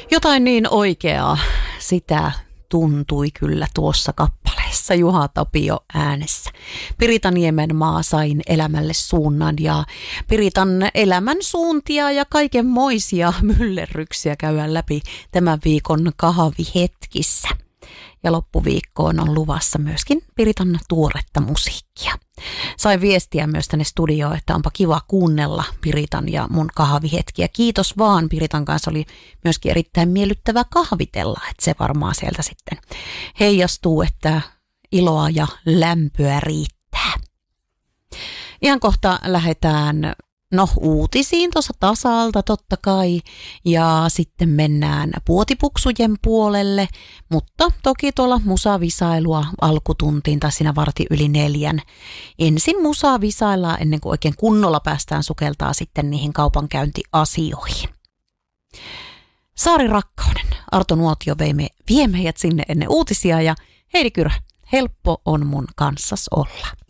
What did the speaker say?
Jotain niin oikeaa, sitä tuntui kyllä tuossa kappaleessa Juha Tapio äänessä. Pirita Niemenmaa sain elämälle suunnan ja Piritan elämän suuntia ja kaikenmoisia myllerryksiä käydään läpi tämän viikon kahvihetkissä. Ja loppuviikkoon on luvassa myöskin Piritan tuoretta musiikkia. Sain viestiä myös tänne studioon, että onpa kiva kuunnella Piritan ja mun kahvihetkiä. Kiitos vaan, Piritan kanssa oli myöskin erittäin miellyttävä kahvitella, että se varmaan sieltä sitten heijastuu, että iloa ja lämpöä riittää. Ihan kohta lähdetään uutisiin tuossa tasalta totta kai ja sitten mennään puotipuksujen puolelle, mutta toki tuolla musavisailua alkutuntiin tai siinä 3:45. Ensin musavisaillaan ennen kuin oikein kunnolla päästään sukeltaa sitten niihin kaupankäyntiasioihin. Saari Rakkauden, Arto Nuotio vie meidät sinne ennen uutisia ja Heidi Kyrö, helppo on mun kanssas olla.